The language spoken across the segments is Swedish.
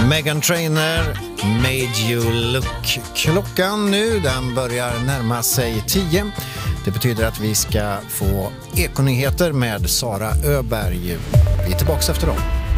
Meghan Trainor, Made You Look. Klockan nu, den börjar närma sig 10. Det betyder att vi ska få ekonyheter med Sara Öberg. Vi är tillbaka efter dem.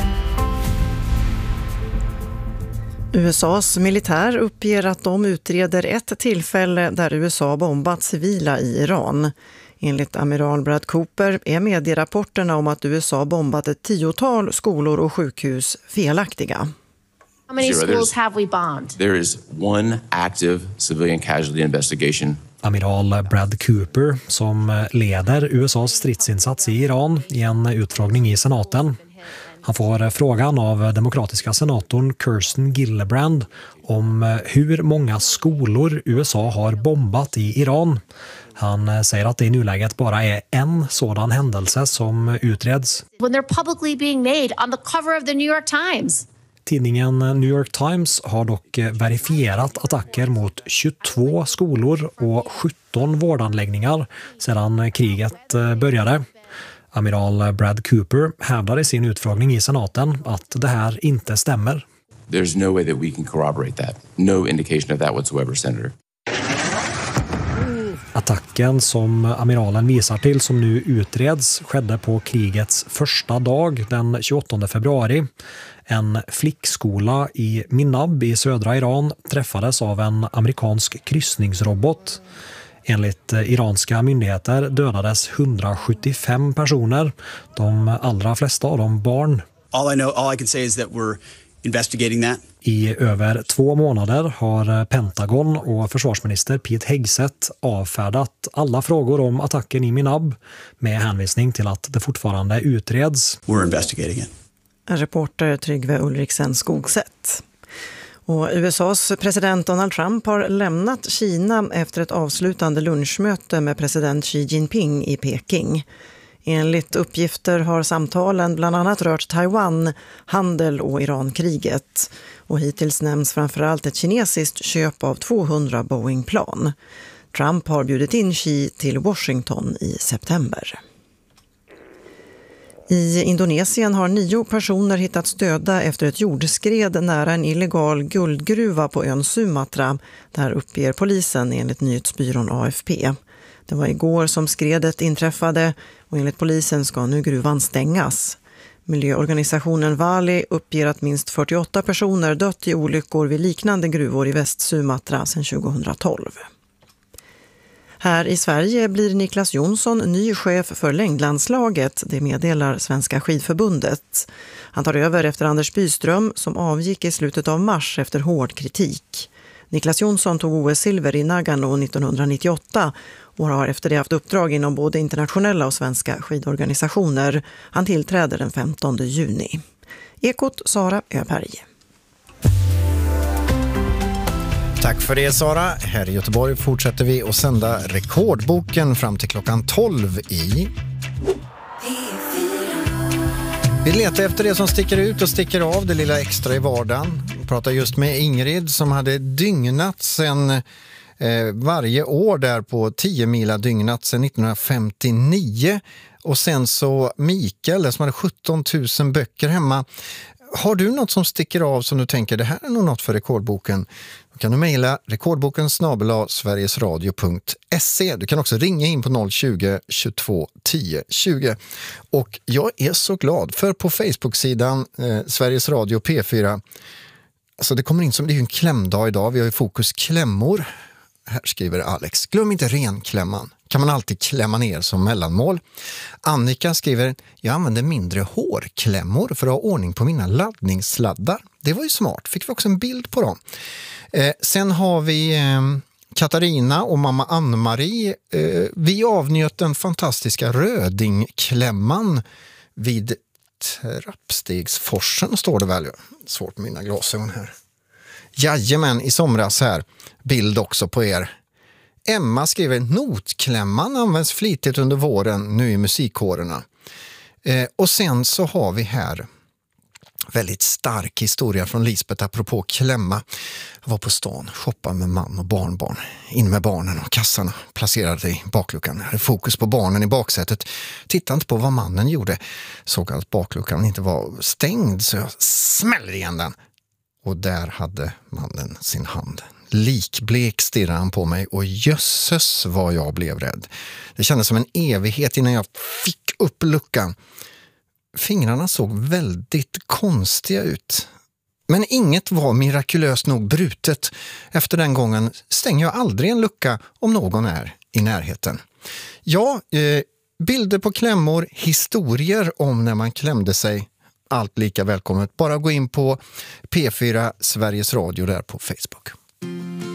USAs militär uppger att de utreder ett tillfälle där USA bombat civila i Iran. Enligt amiral Brad Cooper är medierapporterna om att USA bombat ett 10-tal skolor och sjukhus felaktiga. How many schools have we bombed? There is one active civilian casualty investigation. Amiral Brad Cooper, som leder USAs stridsinsats i Iran, i en utfrågning i senaten. Han får frågan av demokratiska senatorn Kirsten Gillibrand om hur många skolor USA har bombat i Iran. Han säger att det i nuläget bara är en sådan händelse som utreds. When they're publicly being made on the cover of the New York Times. Tidningen New York Times har dock verifierat attacker mot 22 skolor och 17 vårdanläggningar sedan kriget började. Amiral Brad Cooper hävdar i sin utfrågning i senaten att det här inte stämmer. There's no way that we can corroborate that. No indication of that whatsoever, Senator. Attacken som amiralen visar till, som nu utreds, skedde på krigets första dag den 28 februari. En flickskola i Minab i södra Iran träffades av en amerikansk kryssningsrobot. Enligt iranska myndigheter dödades 175 personer, de allra flesta av dem barn. All I can say is that we're investigating that. I över 2 månader har Pentagon och försvarsminister Pete Hegseth avfärdat alla frågor om attacken i Minab med hänvisning till att det fortfarande utreds. We're investigating it. Reporter Tryggve Ulriksen Skogsätt. Och USAs president Donald Trump har lämnat Kina efter ett avslutande lunchmöte med president Xi Jinping i Peking. Enligt uppgifter har samtalen bland annat rört Taiwan, handel och Irankriget. Och hittills nämns framförallt ett kinesiskt köp av 200 Boeing-plan. Trump har bjudit in Xi till Washington i september. I Indonesien har 9 personer hittats döda efter ett jordskred nära en illegal guldgruva på ön Sumatra. Där uppger polisen enligt nyhetsbyrån AFP. Det var igår som skredet inträffade och enligt polisen ska nu gruvan stängas. Miljöorganisationen Vali uppger att minst 48 personer dött i olyckor vid liknande gruvor i Väst-Sumatra sedan 2012. Här i Sverige blir Niklas Jonsson ny chef för längdlandslaget, det meddelar Svenska skidförbundet. Han tar över efter Anders Byström som avgick i slutet av mars efter hård kritik. Niklas Jonsson tog OS-silver i Nagano 1998 och har efter det haft uppdrag inom både internationella och svenska skidorganisationer. Han tillträder den 15 juni. Ekot Sara Öberg. Tack för det, Sara. Här i Göteborg fortsätter vi att sända Rekordboken fram till klockan 12 i... Vi letar efter det som sticker ut och sticker av, det lilla extra i vardagen. Vi pratar just med Ingrid som hade dygnat sedan varje år där på 10 mila dygnat sedan 1959. Och sen så Mikael som hade 17 000 böcker hemma. Har du något som sticker av som du tänker, det här är nog något för Rekordboken? Då kan du mejla rekordboken@sverigesradio.se. Du kan också ringa in på 020 22 10 20. Och jag är så glad för på Facebook-sidan Sveriges Radio P4, alltså det kommer in som, det är ju en klämdag idag, vi har ju fokus klämmor. Här skriver Alex, glöm inte renklämman. Kan man alltid klämma ner som mellanmål. Annika skriver, jag använder mindre hårklämmor för att ha ordning på mina laddningssladdar. Det var ju smart, fick vi också en bild på dem. Sen har vi Katarina och mamma Ann-Marie. Vi avnjöt den fantastiska rödingklämman vid Trappstegsforsen, står det väl. Svårt med mina glasögon här. Jajamän, i somras här. Bild också på er. Emma skriver, notklämman används flitigt under våren nu i musikkårerna. Och sen så har vi här väldigt stark historia från Lisbeth apropå klämma. Jag var på stan, shoppade med man och barnbarn. In med barnen och kassarna placerade i bakluckan. Jag hade fokus på barnen i baksätet. Tittade inte på vad mannen gjorde. Såg att bakluckan inte var stängd så jag smällde igen den. Och där hade mannen sin hand. Likblek stirrade han på mig och jösses vad jag blev rädd. Det kändes som en evighet innan jag fick upp luckan. Fingrarna såg väldigt konstiga ut. Men inget var mirakulöst nog brutet. Efter den gången stänger jag aldrig en lucka om någon är i närheten. Ja, bilder på klämmor, historier om när man klämde sig. Allt lika välkommet. Bara gå in på P4 Sveriges Radio där på Facebook.